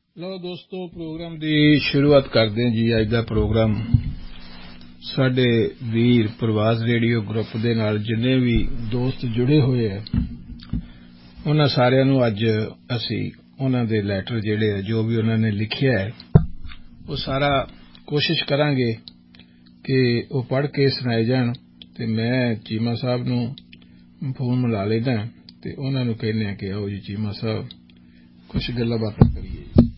ਲਓ ਦੋਸਤੋ, ਪ੍ਰੋਗਰਾਮ ਦੀ ਸ਼ੁਰੂਆਤ ਕਰਦੇ ਹਾਂ ਜੀ। ਅੱਜ ਦਾ ਪ੍ਰੋਗਰਾਮ ਸਾਡੇ ਵੀਰ ਪ੍ਰਵਾਜ਼ ਰੇਡੀਓ ਗਰੁੱਪ ਦੇ ਨਾਲ ਜਿੰਨੇ ਵੀ ਦੋਸਤ ਜੁੜੇ ਹੋਏ ਹੈ, ਉਹਨਾਂ ਸਾਰਿਆਂ ਨੂੰ ਅੱਜ ਅਸੀਂ ਉਹਨਾਂ ਦੇ ਲੈਟਰ ਜਿਹੜੇ ਹੈ, ਜੋ ਵੀ ਉਹਨਾਂ ਨੇ ਲਿਖਿਆ ਹੈ, ਉਹ ਸਾਰਾ ਕੋਸ਼ਿਸ਼ ਕਰਾਂਗੇ ਕਿ ਉਹ ਪੜ੍ਹ ਕੇ ਸੁਣਾਏ ਜਾਣ। ਅਤੇ ਮੈਂ ਚੀਮਾ ਸਾਹਿਬ ਨੂੰ ਫੋਨ ਮਿਲਾ ਲੈਂਦਾ ਅਤੇ ਉਹਨਾਂ ਨੂੰ ਕਹਿੰਦੇ ਹਾਂ ਕਿ ਆਓ ਜੀ ਚੀਮਾ ਸਾਹਿਬ, ਕੁਛ ਗੱਲਾਂ ਬਾਤਾਂ